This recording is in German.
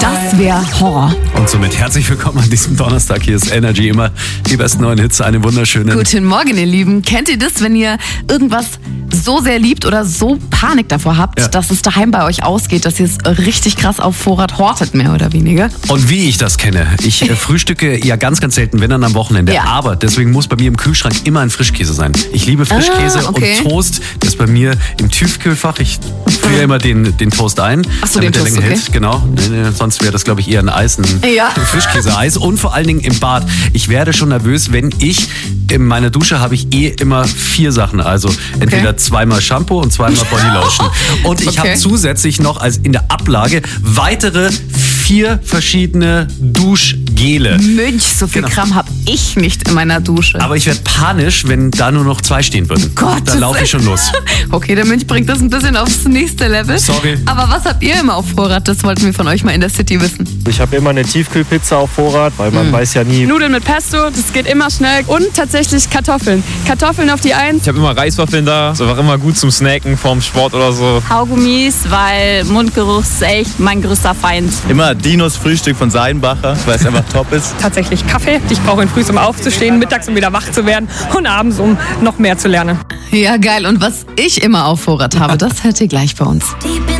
Das wäre Horror. Und somit herzlich willkommen an diesem Donnerstag. Hier ist Energy, immer die besten neuen Hits, eine wunderschöne. Guten Morgen, ihr Lieben. Kennt ihr das, wenn ihr irgendwas so sehr liebt oder so Panik davor habt, dass es daheim bei euch ausgeht, dass ihr es richtig krass auf Vorrat hortet, mehr oder weniger? Und wie ich das kenne, ich frühstücke ja ganz, ganz selten, wenn dann am Wochenende. Ja. Aber deswegen muss bei mir im Kühlschrank immer ein Frischkäse sein. Ich liebe Frischkäse und Toast. Das ist bei mir im Tiefkühlfach. Ich friere immer den Toast ein, Ach so, damit den der Toast, länger hält. Genau. Sonst wäre das, glaube ich, eher ein Eis, ein Frischkäse-Eis. Und vor allen Dingen im Bad. Ich werde schon nervös, wenn in meiner Dusche habe ich immer 4 Sachen. Also entweder zweimal Shampoo und zweimal Bodylotion. Und ich habe zusätzlich noch in der Ablage weitere 4 verschiedene Duschgele. Mönch, so viel Kram habe ich nicht in meiner Dusche. Aber ich werde panisch, wenn da nur noch 2 stehen würden. Gott, dann laufe ich schon los. Okay, der Mönch bringt das ein bisschen aufs nächste Level. Sorry. Aber was habt ihr immer auf Vorrat? Das wollten wir von euch mal in der City wissen. Ich habe immer eine Tiefkühlpizza auf Vorrat, weil man weiß ja nie. Nudeln mit Pesto, das geht immer schnell. Und tatsächlich Kartoffeln. Kartoffeln auf die 1. Ich habe immer Reiswaffeln da. Ist einfach immer gut zum Snacken vorm Sport oder so. Kaugummis, weil Mundgeruch ist echt mein größter Feind. Immer Dinos Frühstück von Seidenbacher, weil es einfach top ist. Tatsächlich Kaffee. Ich brauche ihn früh, um aufzustehen, mittags, um wieder wach zu werden und abends, um noch mehr zu lernen. Ja, geil. Und was ich immer auf Vorrat habe, das hört ihr gleich bei uns.